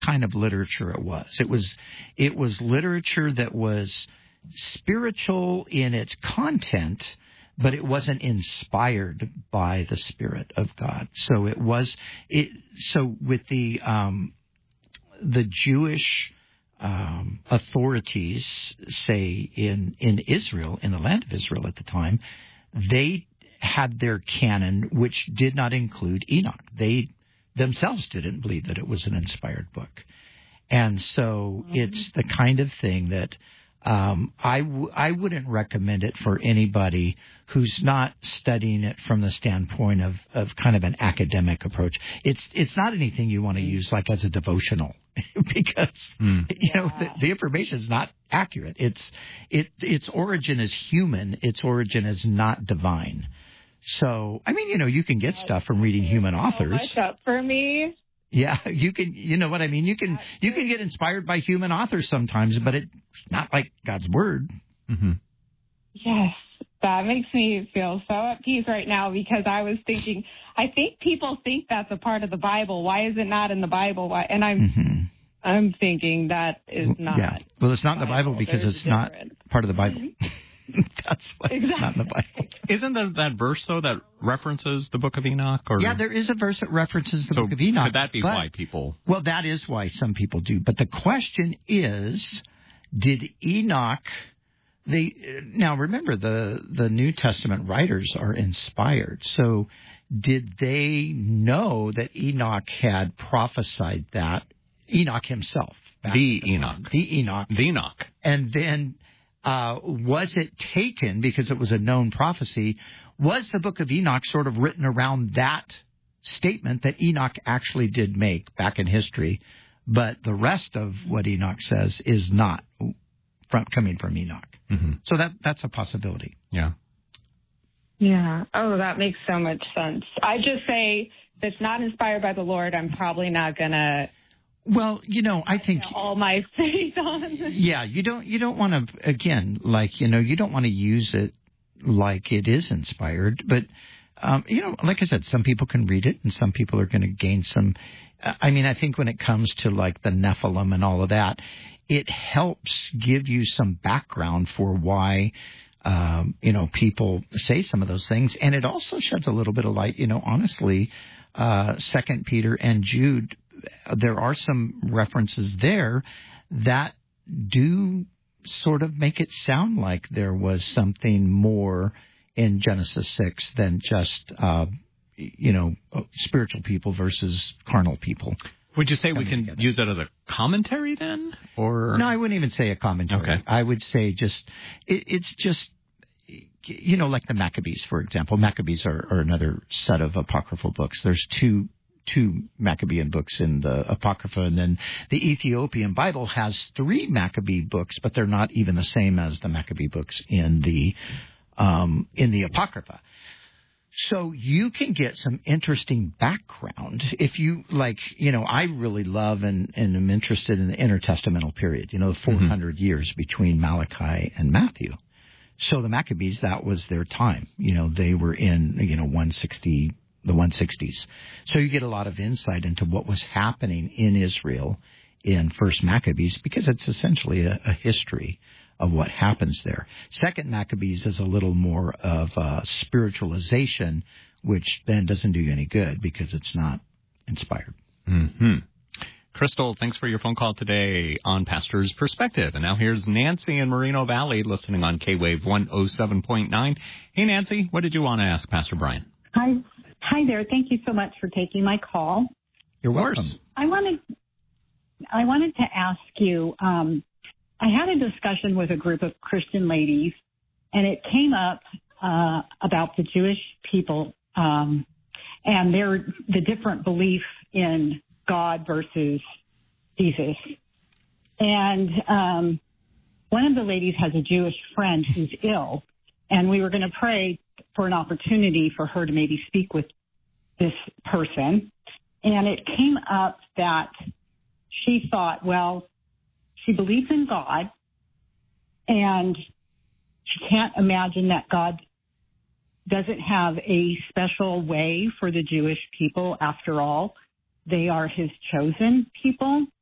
kind of literature it was. It was literature that was spiritual in its content, but it wasn't inspired by the Spirit of God. So it was So with the Jewish authorities, say in Israel, in the land of Israel at the time, they had their canon, which did not include Enoch. They themselves didn't believe that it was an inspired book. And so it's the kind of thing that I wouldn't recommend it for anybody who's not studying it from the standpoint of kind of an academic approach. It's not anything you want to use like as a devotional because the information is not accurate. Its origin is human. Its origin is not divine. So I mean, you can get stuff from reading human authors. Much up for me. Yeah, you can. You know what I mean. You can get inspired by human authors sometimes, but it's not like God's word. Mm-hmm. Yes, that makes me feel so at peace right now because I was thinking, I think people think that's a part of the Bible. Why is it not in the Bible? Why? And I'm thinking that is not. Yeah. Well, it's not in the Bible because it's not part of the Bible. That's why it's not in the Bible. Isn't that verse, though, that references the Book of Enoch? Or? Yeah, there is a verse that references the Book of Enoch. Could that be why people... Well, that is why some people do. But the question is, did Enoch... Now, remember, the New Testament writers are inspired. So did they know that Enoch had prophesied that? Enoch himself. The Enoch. And then... was it taken, because it was a known prophecy, was the book of Enoch sort of written around that statement that Enoch actually did make back in history, but the rest of what Enoch says is not coming from Enoch. Mm-hmm. So that's a possibility. Yeah. Yeah. Oh, that makes so much sense. I just say if it's not inspired by the Lord, I'm probably not going to... Well, I think all my faith on it. Yeah, you don't want to, again, you don't want to use it like it is inspired, but like I said, some people can read it and some people are going to gain some. I mean, I think when it comes to like the Nephilim and all of that, it helps give you some background for why people say some of those things, and it also sheds a little bit of light. Honestly, 2 Peter and Jude. There are some references there that do sort of make it sound like there was something more in Genesis 6 than just, spiritual people versus carnal people. Would you say we can use that as a commentary then? Or no, I wouldn't even say a commentary. Okay. I would say it's just, like the Maccabees, for example. Maccabees are another set of apocryphal books. There's two Maccabean books in the Apocrypha, and then the Ethiopian Bible has 3 Maccabee books, but they're not even the same as the Maccabee books in the Apocrypha. So you can get some interesting background if you I really love and am interested in the intertestamental period, the 400 years between Malachi and Matthew. So the Maccabees, that was their time. They were in, 160 the 160s. So you get a lot of insight into what was happening in Israel in First Maccabees because it's essentially a history of what happens there. Second Maccabees is a little more of a spiritualization, which then doesn't do you any good because it's not inspired. Mm-hmm. Crystal, thanks for your phone call today on Pastor's Perspective. And now here's Nancy in Moreno Valley listening on K-Wave 107.9. Hey, Nancy, what did you want to ask Pastor Brian? Hi there. Thank you so much for taking my call. You're welcome. I wanted to ask you, I had a discussion with a group of Christian ladies, and it came up about the Jewish people and the different belief in God versus Jesus. And one of the ladies has a Jewish friend who's ill, and we were going to pray for an opportunity for her to maybe speak with this person. And it came up that she thought, well, she believes in God, and she can't imagine that God doesn't have a special way for the Jewish people. After all, they are his chosen people.